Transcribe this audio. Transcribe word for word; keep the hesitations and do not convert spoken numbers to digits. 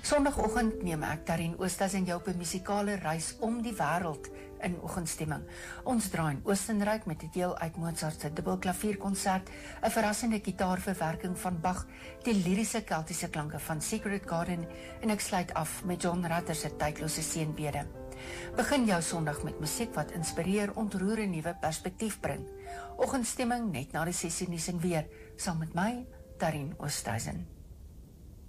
Sondagoggend neem ek Darien Oosthuizen jou op 'n musikale reis om die wêreld in oggendstemming. Ons draai in Oostenryk met 'n deel uit Mozart se dubbelklavierkonsert, 'n verrassende gitaarverwerking van Bach, die liriese keltiese klanke van Secret Garden en ek sluit af met John Rutter se tydlose seënbede. Begin jou Sondag met musiek wat inspireer, ontroer en nuwe perspektief bring. Oggendstemming net na die sessie nuus en weer, saam met my, Darien Oosthuizen.